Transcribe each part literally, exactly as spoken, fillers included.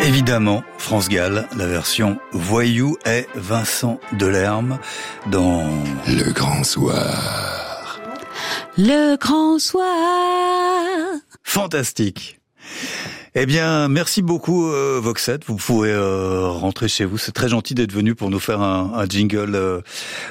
Évidemment, France Gall, la version voyou est Vincent Delerme dans Le Grand Soir. Le Grand Soir. Fantastique. Eh bien, merci beaucoup euh, Voxette, vous pouvez euh, rentrer chez vous, c'est très gentil d'être venu pour nous faire un, un jingle euh,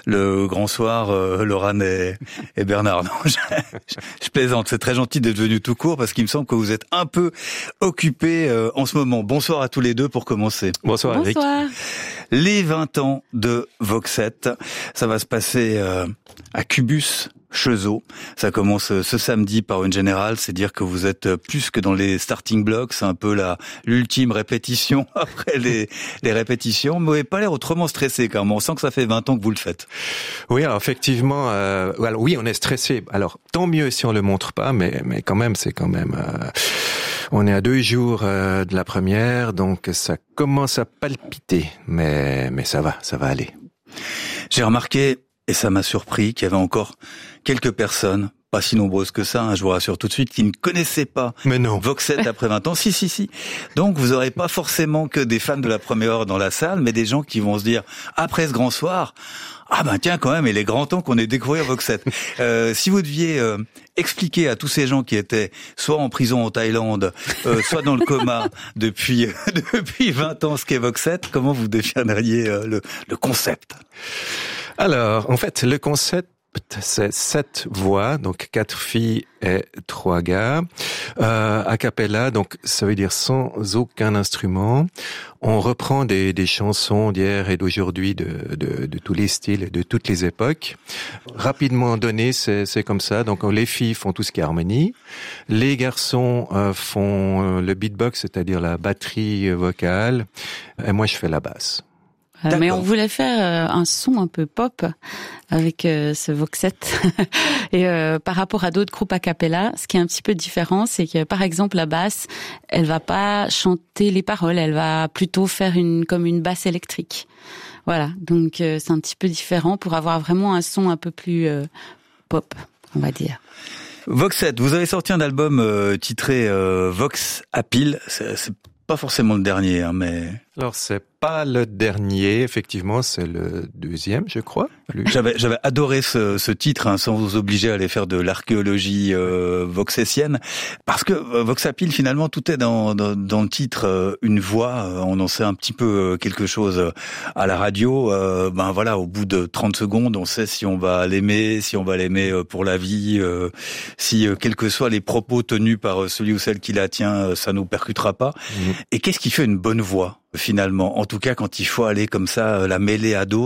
le Grand Soir, euh, Laurent et, et Bernard. Non, je, je, je plaisante, c'est très gentil d'être venu tout court parce qu'il me semble que vous êtes un peu occupés euh, en ce moment. Bonsoir à tous les deux pour commencer. Bonsoir Eric. Bonsoir. Les vingt ans de Voxette, ça va se passer euh, à Cubus, Cheseaux. Ça commence ce samedi par une générale, c'est dire que vous êtes plus que dans les starting blocks, c'est un peu la l'ultime répétition après les les répétitions, mais vous n'avez pas l'air autrement stressé quand même, on sent que ça fait vingt ans que vous le faites. Oui, alors effectivement, euh, alors oui, on est stressé. Alors tant mieux si on le montre pas, mais mais quand même, c'est quand même euh, on est à deux jours euh, de la première, donc ça commence à palpiter, mais mais ça va, ça va aller. J'ai remarqué, et ça m'a surpris, qu'il y avait encore quelques personnes, pas si nombreuses que ça, hein, je vous rassure tout de suite, qui ne connaissaient pas Mais non. Voxette après vingt ans. Si, si, si. Donc, vous n'aurez pas forcément que des fans de la première heure dans la salle, mais des gens qui vont se dire, après ce grand soir, ah ben tiens, quand même, il est grand temps qu'on ait découvert Voxette. Euh, si vous deviez euh, expliquer à tous ces gens qui étaient soit en prison en Thaïlande, euh, soit dans le coma depuis depuis vingt ans ce qu'est Voxette, comment vous définiriez euh, le, le concept ? Alors, en fait, le concept, c'est sept voix, donc quatre filles et trois gars, euh, a cappella, donc ça veut dire sans aucun instrument. On reprend des, des chansons d'hier et d'aujourd'hui, de, de, de tous les styles, de toutes les époques. Rapidement donné, c'est, c'est comme ça. Donc les filles font tout ce qui est harmonie, les garçons euh, font le beatbox, c'est-à-dire la batterie vocale, et moi je fais la basse. Euh, mais on voulait faire euh, un son un peu pop avec euh, ce Voxette. Et euh, par rapport à d'autres groupes a cappella, ce qui est un petit peu différent, c'est que par exemple la basse, elle va pas chanter les paroles, elle va plutôt faire une comme une basse électrique. Voilà, donc euh, c'est un petit peu différent pour avoir vraiment un son un peu plus euh, pop, on va dire. Voxette, vous avez sorti un album euh, titré euh, Vox Appeal. C'est, c'est pas forcément le dernier, hein, mais... Alors, c'est pas le dernier, effectivement, c'est le deuxième, je crois. Lui. J'avais, j'avais adoré ce, ce titre, hein, sans vous obliger à aller faire de l'archéologie euh, voxessienne, parce que euh, Vox Appeal, finalement, tout est dans, dans, dans le titre. Euh, une voix, euh, on en sait un petit peu euh, quelque chose à la radio. Euh, ben voilà, au bout de trente secondes, on sait si on va l'aimer, si on va l'aimer euh, pour la vie, euh, si, euh, quels que soient les propos tenus par euh, celui ou celle qui la tient, euh, ça nous percutera pas. Mmh. Et qu'est-ce qui fait une bonne voix ? Finalement, en tout cas quand il faut aller comme ça la mêler à dos.